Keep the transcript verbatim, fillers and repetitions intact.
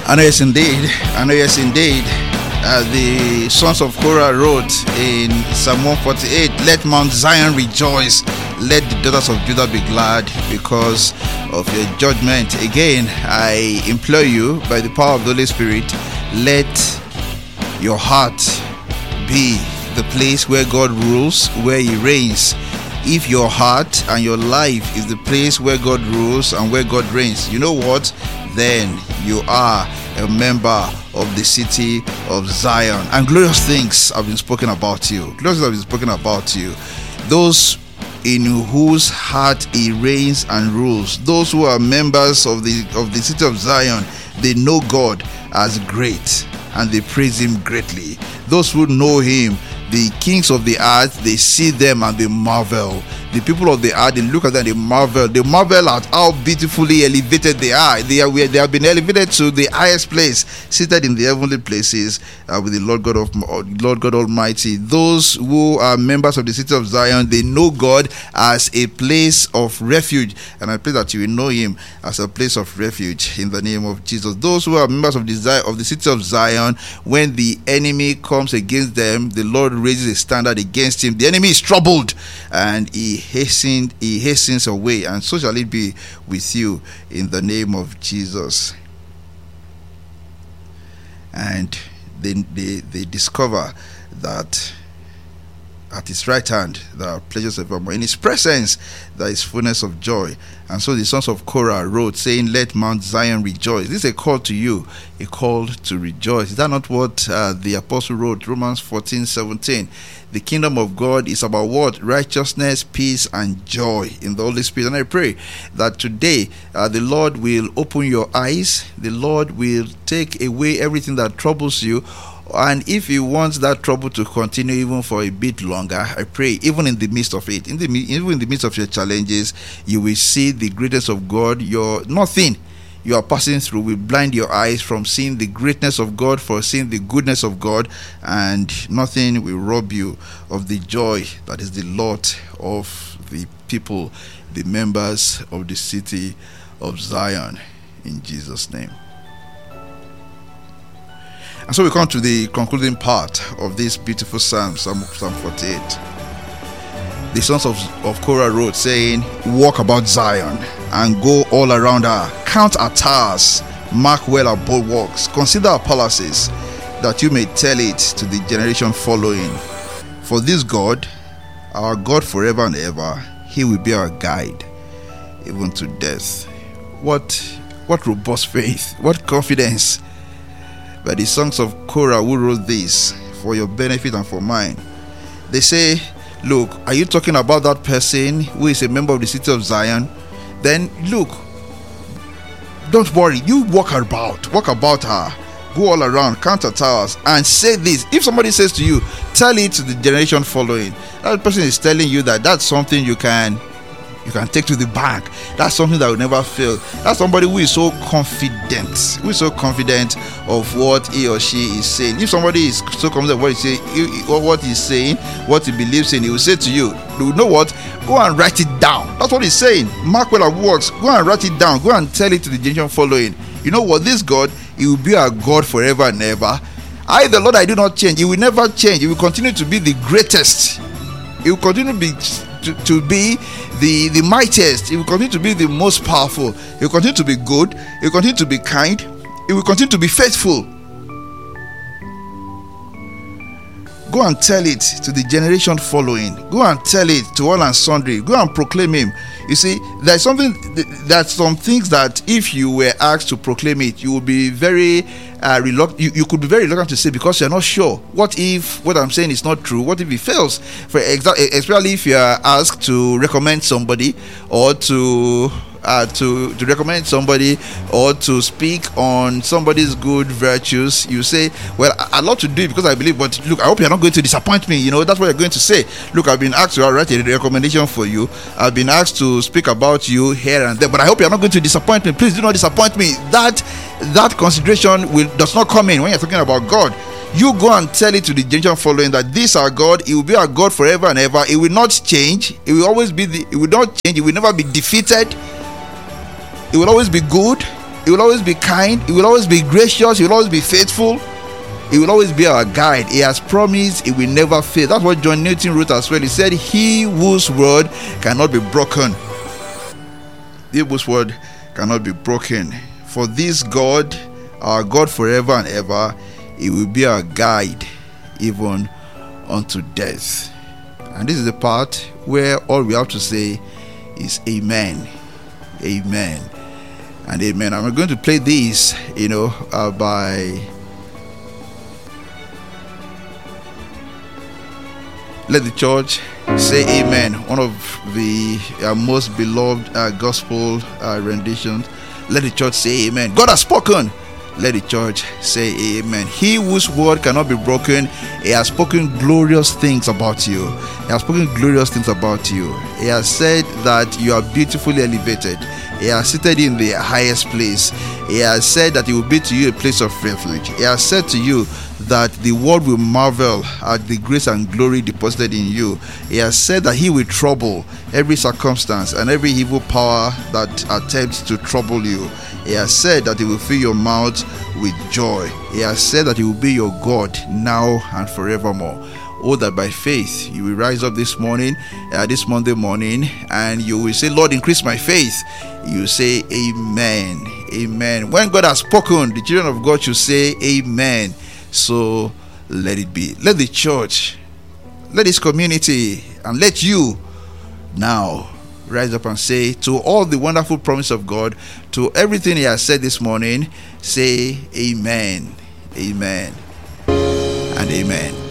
And yes, indeed. And yes, indeed. Uh, the sons of Korah wrote in Psalm one forty-eight, "Let Mount Zion rejoice, let the daughters of Judah be glad because of your judgment." Again, I implore you, by the power of the Holy Spirit, let your heart be the place where God rules, where He reigns. If your heart and your life is the place where God rules and where God reigns, you know what? Then you are a member of the city of Zion. And glorious things have been spoken about you. Glorious things have been spoken about you. Those in whose heart He reigns and rules. Those who are members of the of the city of Zion, they know God as great and they praise Him greatly. Those who know Him, the kings of the earth, they see them and they marvel. The people of the earth, they look at them, they marvel. They marvel at how beautifully elevated they are. They are they have been elevated to the highest place, seated in the heavenly places uh, with the Lord God of Lord God Almighty. Those who are members of the city of Zion, they know God as a place of refuge, and I pray that you will know Him as a place of refuge in the name of Jesus. Those who are members of the of the city of Zion, when the enemy comes against them, the Lord raises a standard against him. The enemy is troubled, and he hastened he hastens away, and so shall it be with you in the name of Jesus. And they they, they discover that at His right hand there are pleasures evermore. In His presence there is fullness of joy. And so the sons of Korah wrote, saying, "Let Mount Zion rejoice." This is a call to you, a call to rejoice. Is that not what uh, the apostle wrote? Romans fourteen seventeen. The kingdom of God is about what? Righteousness, peace, and joy in the Holy Spirit. And I pray that today uh, the Lord will open your eyes. The Lord will take away everything that troubles you. And if you want that trouble to continue even for a bit longer, I pray, even in the midst of it, in the even in the midst of your challenges, you will see the greatness of God. Your nothing you are passing through will blind your eyes from seeing the greatness of God, for seeing the goodness of God, and nothing will rob you of the joy that is the lot of the people, the members of the city of Zion, in Jesus' name. And so we come to the concluding part of this beautiful psalm, Psalm, Psalm forty-eight. The sons of, of Korah wrote, saying, "Walk about Zion and go all around her. Count her towers, mark well her bulwarks, consider her palaces, that you may tell it to the generation following. For this God, our God forever and ever, He will be our guide, even to death." What, what robust faith, what confidence. But the sons of Korah who wrote this for your benefit and for mine, they say, look, are you talking about that person who is a member of the city of Zion? Then look, don't worry, you walk about, walk about her, go all around, count her towers, and say this. If somebody says to you, tell it to the generation following, that person is telling you that that's something you can you can take to the bank. That's something that will never fail. That's somebody who is so confident, who is so confident of what he or she is saying. If somebody is so confident of what he's saying, what he's saying, what he believes in, he will say to you, you know what? Go and write it down. That's what he's saying. Mark well our works. Go and write it down. Go and tell it to the generation following. You know what? This God, He will be our God forever and ever. I, the Lord, I do not change. He will never change. He will continue to be the greatest. He will continue to be to, to be the, the mightiest. He will continue to be the most powerful. He will continue to be good. He will continue to be kind. He will continue to be faithful. Go and tell it to the generation following. Go and tell it to all and sundry. Go and proclaim Him. You see, there's something, there's some things that if you were asked to proclaim it, you would be very uh, reluctant. You, you could be very reluctant to say, because you're not sure. What if what I'm saying is not true? What if it fails? For exa- especially if you are asked to recommend somebody, or to Uh, to to recommend somebody, or to speak on somebody's good virtues, you say, well, I'd love to do it because I believe, but look, I hope you're not going to disappoint me. You know, that's what you're going to say. Look, I've been asked to write a recommendation for you. I've been asked to speak about you here and there, but I hope you're not going to disappoint me. Please do not disappoint me. That that consideration will does not come in when you're talking about God. You go and tell it to the generation following that this our God, He will be our God forever and ever. It will not change. It will always be the, it will not change. It will never be defeated. It will always be good. He will always be kind. He will always be gracious. He will always be faithful. He will always be our guide. He has promised he will never fail. That's what John Newton wrote as well. He said, he whose word cannot be broken. He whose word cannot be broken. For this God, our God forever and ever, he will be our guide even unto death. And this is the part where all we have to say is amen. Amen. And amen. I'm going to play this, you know, uh, by Let the Church Say Amen, one of the uh, most beloved uh, gospel uh, renditions. Let the church say amen. God has spoken. Let the church say amen. He whose word cannot be broken, he has spoken glorious things about you. He has spoken glorious things about you. He has said that you are beautifully elevated. He has seated you in the highest place. He has said that he will be to you a place of refuge. He has said to you that the world will marvel at the grace and glory deposited in you. He has said that he will trouble every circumstance and every evil power that attempts to trouble you. He has said that he will fill your mouth with joy. He has said that he will be your God now and forevermore. Oh, that by faith you will rise up this morning, uh, this Monday morning, and you will say, Lord, increase my faith. You say amen. Amen. When God has spoken, the children of God should say amen. So let it be. Let the church, let this community, and let you now rise up and say to all the wonderful promise of God, to everything he has said this morning, say amen. Amen and amen.